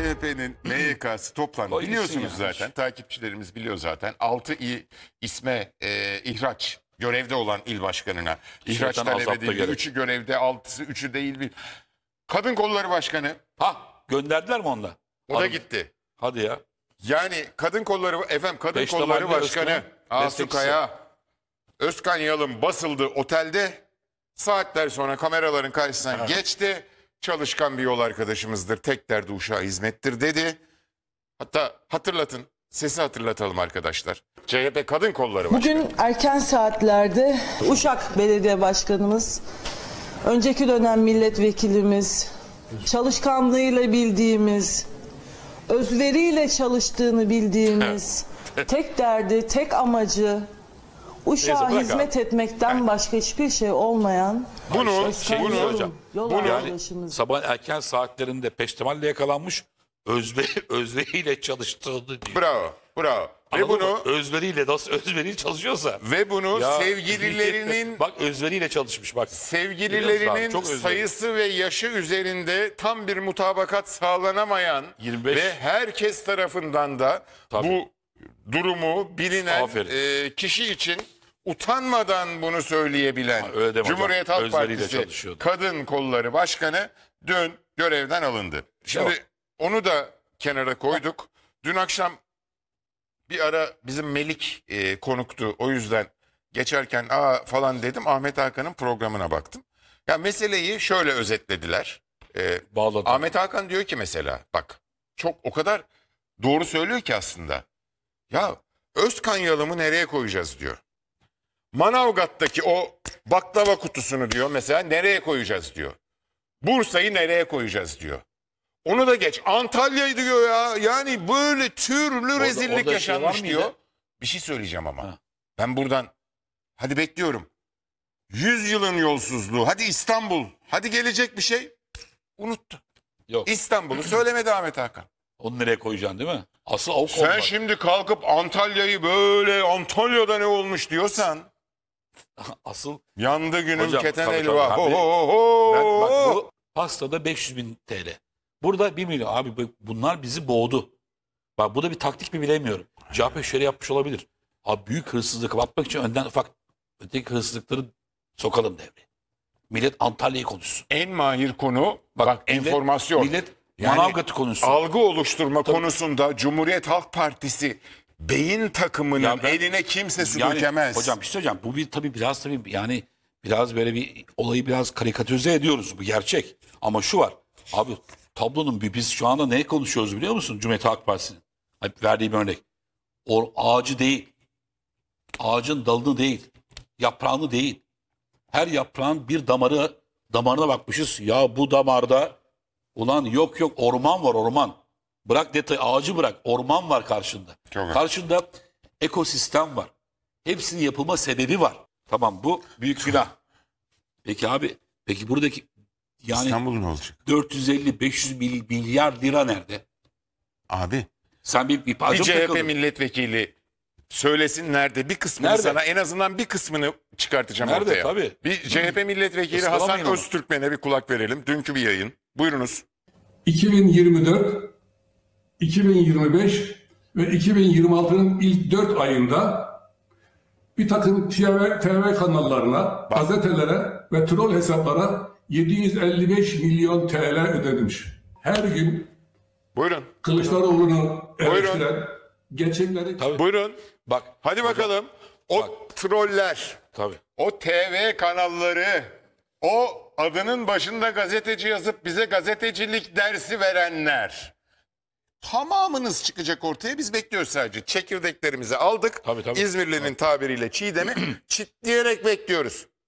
CHP'nin MYK'sı toplandı. O Biliyorsunuz gitsin yani. zaten. Takipçilerimiz biliyor zaten. 6 isme ihraç görevde olan il başkanına ihraç Şeytan talep azapta edildi. gerek. 3'ü görevde, 6'sı 3'ü değil. Kadın Kolları Başkanı Ha, gönderdiler mi onda? o da Hanım. gitti. Hadi ya. Yani Kadın Beştemal Kolları ve Başkanı Özkan Asu destekçisi. Kaya, Özkan Yalın basıldı otelde. Saatler sonra kameraların karşısına geçti. Çalışkan bir yol arkadaşımızdır. Tek derdi uşağa hizmettir dedi. Hatta hatırlatın. Sesi hatırlatalım arkadaşlar. CHP Kadın Kolları Başkanı. Bugün erken saatlerde Uşak Belediye Başkanımız, önceki dönem milletvekilimiz, çalışkanlığıyla bildiğimiz, özveriyle çalıştığını bildiğimiz, tek derdi, tek amacı Uşak'a Neyse, bırak hizmet etmekten başka hiçbir şey olmayan Bunu Özkan bunu- Yalın, hocam, yol Yani arkadaşımız. sabah erken saatlerinde peştemalle yakalanmış, özveriyle çalıştığını diyor. bravo. Ve Anladın bunu mı? Özveriyle, nasıl özveriyle çalışıyorsa. Ya, sevgililerinin bak özveriyle çalışmış bak. sevgililerinin Çok özveri. sayısı ve yaşı üzerinde tam bir mutabakat sağlanamayan 25. ve herkes tarafından da Tabii. bu durumu bilinen Aferin. kişi için utanmadan bunu söyleyebilen öyle deme hocam. Cumhuriyet Halk Özveriyle Partisi çalışıyordu. Kadın Kolları Başkanı dün görevden alındı. Şimdi Yok. onu da kenara koyduk. Dün akşam bir ara bizim Melik konuktu. O yüzden geçerken falan dedim. Ahmet Hakan'ın programına baktım. Ya meseleyi şöyle özetlediler. Bağladı. Ahmet Hakan diyor ki mesela bak çok o kadar doğru söylüyor ki aslında. Ya Özkan Yalım'ı nereye koyacağız diyor. Manavgat'taki o baklava kutusunu diyor mesela nereye koyacağız diyor. Bursa'yı nereye koyacağız diyor. Onu da geç. Antalya'yı diyor ya. Yani böyle türlü rezillik orada şey yaşanmış var mıydı? diyor. Bir şey söyleyeceğim ama. Ha. Ben buradan hadi bekliyorum. 100 yılın yolsuzluğu. Hadi İstanbul. Hadi gelecek bir şey. Unuttu. Yok. İstanbul'u söylemedi Ahmet Hakan. Onu nereye koyacaksın değil mi? Asıl o Sen konu. şimdi kalkıp Antalya'yı böyle Antalya'da ne olmuş diyorsan Asıl yandı günüm Hocam, keten tabii, elva. tabii. Ho, ho, ho. ben, bak bu pastada 500.000 TL. Burada 1 milyon. Abi bunlar bizi boğdu. Bak bu da bir taktik mi bilemiyorum. CHP şöyle yapmış olabilir. Abi büyük hırsızlığı kapatmak için önden ufak öteki hırsızlıkları sokalım devreye. Millet Antalya'yı konuşsun. En mahir konu bak millet- enformasyon. Millet Yani Manavgat'ı konuşsun. Algı oluşturma konusunda Cumhuriyet Halk Partisi beyin takımının Ya ben- eline kimse su Yani, dökemez. hocam bir şey söyleyeceğim. Bu bir tabii yani biraz böyle bir olayı biraz karikatürize ediyoruz. Bu gerçek. Ama şu var. Abi tablonun biz şu anda ne konuşuyoruz biliyor musun? Cumhuriyet Halk Partisi'nin. Hep verdiğim örnek. O ağacı değil. Ağacın dalını değil. Yaprağını değil. Her yaprağın bir damarına bakmışız. Ya bu damarda ulan yok orman var orman. Bırak detayı ağacı bırak. Orman var karşında. Çok Karşında ekosistem var. Hepsinin yapılma sebebi var. Tamam bu büyük günah. Peki abi buradaki yani İstanbul ne olacak? 450-500 milyar lira nerede? Abi Sen bir bir parça mı CHP takıldın? milletvekili söylesin nerede bir kısmını Nerede? sana en azından bir kısmını çıkartacağım Nerede? ortaya. Tabii. Bir CHP milletvekili Iskalamayın Hasan onu. Öztürkmen'e bir kulak verelim. Dünkü bir yayın. Buyurunuz. 2024, 2025 ve 2026'nın ilk 4 ayında bir takım TV kanallarına, gazetelere ve troll hesaplara 755 milyon TL ödenmiş. Her gün Buyurun. Kılıçdaroğlu'nu eleştiren, gerçekleri Tabii. Buyurun. Bak. Hadi bakalım. O Bak. troller, Tabii. o TV kanalları, o adının başında gazeteci yazıp bize gazetecilik dersi verenler. Tamamınız çıkacak ortaya. Biz bekliyoruz sadece. Çekirdeklerimizi aldık. Tabii. İzmirli'nin tabiriyle çiğdemi çitleyerek bekliyoruz.